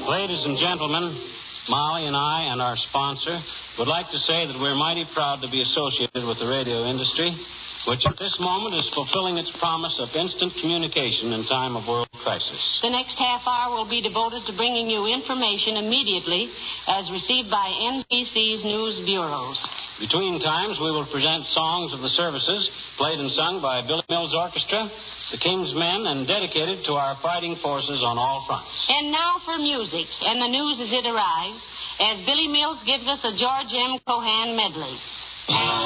Ladies and gentlemen, Molly and I and our sponsor would like to say that we're mighty proud to be associated with the radio industry, which at this moment is fulfilling its promise of instant communication in time of world crisis. The next half hour will be devoted to bringing you information immediately as received by NBC's news bureaus. Between times, we will present songs of the services played and sung by Billy Mills Orchestra, the King's Men, and dedicated to our fighting forces on all fronts. And now for music and the news as it arrives, as Billy Mills gives us a George M. Cohan medley.